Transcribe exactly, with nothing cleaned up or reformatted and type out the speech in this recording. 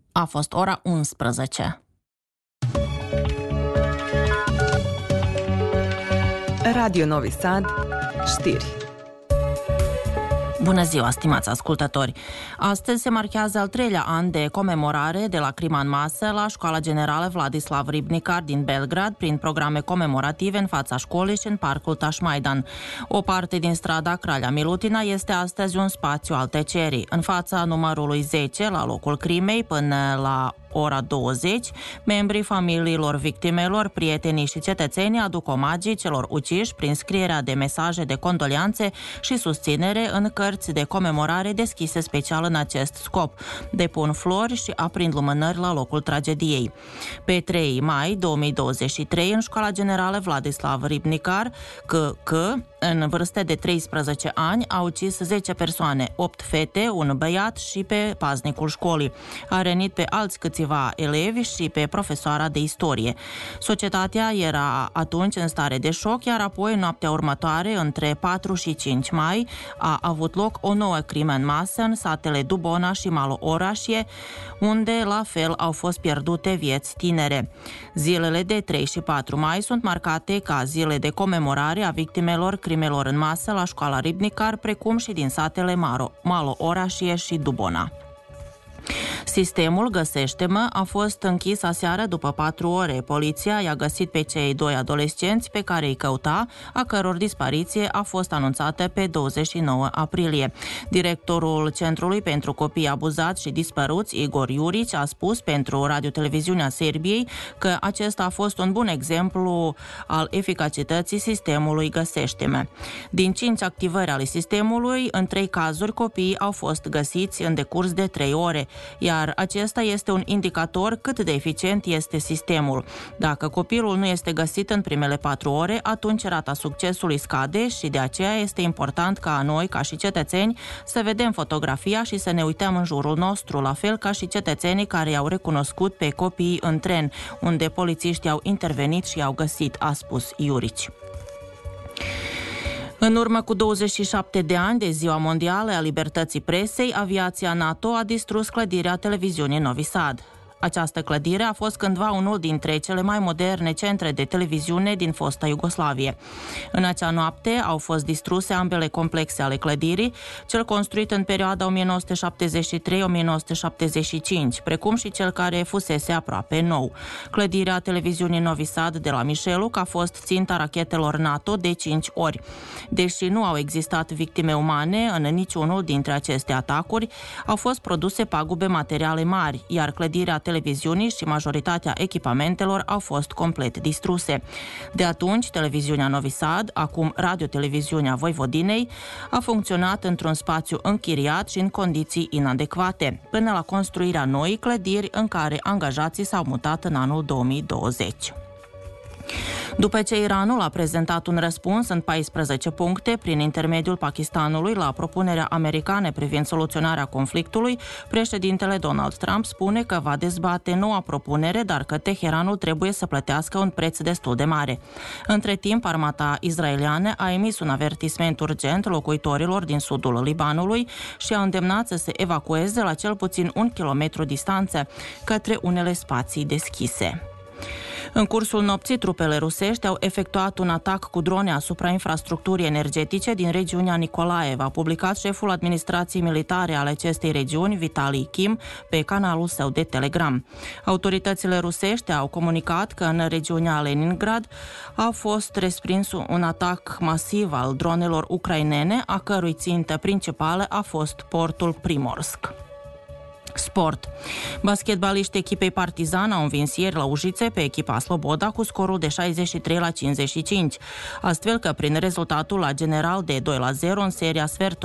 A fost ora unsprezece. Radio Novi Sad, știri. Bună ziua, stimați ascultători! Astăzi se marchează al treilea an de comemorare de la crima în masă la Școala Generală Vladislav Ribnikar din Belgrad, prin programe comemorative în fața școlii și în parcul Tașmaidan. O parte din strada Cralea Milutina este astăzi un spațiu al tăcerii. În fața numărului zece, la locul crimei, până la ora douăzeci, membrii familiilor victimelor, prietenii și cetățenii aduc omagii celor uciși prin scrierea de mesaje de condolianțe și susținere în cărți de comemorare deschise special în acest scop. Depun flori și aprind lumânări la locul tragediei. Pe trei mai două mii douăzeci și trei, în Școala Generală Vladislav Ribnikar, C C, în vârstă de treisprezece ani, a ucis zece persoane, opt fete, un băiat și pe paznicul școlii. A rănit pe alți câțiva elevi și pe profesoara de istorie. Societatea era atunci în stare de șoc, iar apoi, în noaptea următoare, între patru și cinci mai, a avut loc o nouă crimă în masă în satele Dubona și Malo-Orașie, unde la fel au fost pierdute vieți tinere. Zilele de trei și patru mai sunt marcate ca zile de comemorare a victimelor crimelor în masă la Școala Ribnikar, precum și din satele Maro, Malo-Orașie și Dubona. Sistemul Găsește-mă a fost închis aseară după patru ore. Poliția i-a găsit pe cei doi adolescenți pe care îi căuta, a căror dispariție a fost anunțată pe douăzeci și nouă aprilie. Directorul Centrului pentru Copii Abuzați și Dispăruți, Igor Iurici, a spus pentru Radio-Televiziunea Serbiei că acesta a fost un bun exemplu al eficacității sistemului Găsește-mă. Din cinci activări ale sistemului, în trei cazuri copiii au fost găsiți în decurs de trei ore, iar acesta este un indicator cât de eficient este sistemul. Dacă copilul nu este găsit în primele patru ore, atunci rata succesului scade și de aceea este important ca noi, ca și cetățeni, să vedem fotografia și să ne uităm în jurul nostru, la fel ca și cetățenii care i-au recunoscut pe copiii în tren, unde polițiștii au intervenit și i-au găsit, a spus Iurici. În urmă cu douăzeci și șapte de ani de Ziua Mondială a Libertății Presei, aviația NATO a distrus clădirea televiziunii Novi Sad. Această clădire a fost cândva unul dintre cele mai moderne centre de televiziune din fosta Iugoslavie. În acea noapte au fost distruse ambele complexe ale clădirii, cel construit în perioada o mie nouă sute șaptezeci și trei - o mie nouă sute șaptezeci și cinci, precum și cel care fusese aproape nou. Clădirea televiziunii Novi Sad de la Mișeluc a fost ținta rachetelor NATO de cinci ori. Deși nu au existat victime umane în niciunul dintre aceste atacuri, au fost produse pagube materiale mari, iar clădirea televiziunii și majoritatea echipamentelor au fost complet distruse. De atunci, televiziunea Novi Sad, acum Radio-Televiziunea Voivodinei, a funcționat într-un spațiu închiriat și în condiții inadecvate, până la construirea noii clădiri în care angajații s-au mutat în anul două mii douăzeci. După ce Iranul a prezentat un răspuns în paisprezece puncte prin intermediul Pakistanului la propunerea americană privind soluționarea conflictului, președintele Donald Trump spune că va dezbate noua propunere, dar că Teheranul trebuie să plătească un preț destul de mare. Între timp, armata israeliană a emis un avertisment urgent locuitorilor din sudul Libanului și a îndemnat să se evacueze la cel puțin un kilometru distanță către unele spații deschise. În cursul nopții, trupele rusești au efectuat un atac cu drone asupra infrastructurii energetice din regiunea Nicolaev, a publicat șeful administrației militare ale acestei regiuni, Vitali Kim, pe canalul său de Telegram. Autoritățile rusești au comunicat că în regiunea Leningrad a fost respins un atac masiv al dronelor ucrainene, a cărui țintă principală a fost portul Primorsk. Sport. Basketbaliștii echipei Partizan au învins ieri la Ujice pe echipa Sloboda cu scorul de șaizeci și trei la cincizeci și cinci, astfel că prin rezultatul la general de doi la zero în seria sfertului